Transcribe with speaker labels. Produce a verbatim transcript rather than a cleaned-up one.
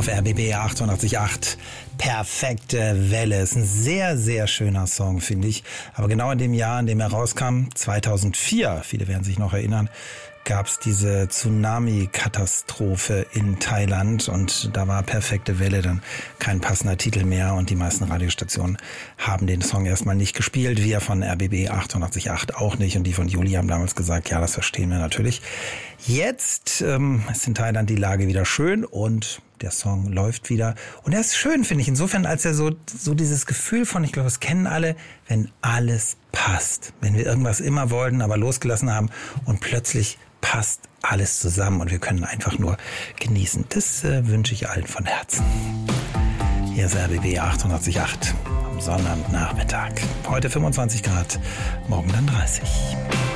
Speaker 1: auf R B B achtundachtzig Komma acht. Perfekte Welle. Ist ein sehr, sehr schöner Song, finde ich. Aber genau in dem Jahr, in dem er rauskam, zweitausendvier, viele werden sich noch erinnern, gab es diese Tsunami-Katastrophe in Thailand und da war Perfekte Welle dann kein passender Titel mehr und die meisten Radiostationen haben den Song erstmal nicht gespielt, wir von R B B achtundachtzig Komma acht auch nicht und die von Juli haben damals gesagt, ja, das verstehen wir natürlich. Jetzt ähm, ist in Thailand die Lage wieder schön und der Song läuft wieder und er ist schön, finde ich, insofern, als er so, so dieses Gefühl von, ich glaube, das kennen alle, wenn alles passt, wenn wir irgendwas immer wollten, aber losgelassen haben und plötzlich passt alles zusammen und wir können einfach nur genießen. Das äh, wünsche ich allen von Herzen. Hier ist R B B achtundachtzig Komma acht am Sonnabendnachmittag. Heute fünfundzwanzig Grad, morgen dann dreißig.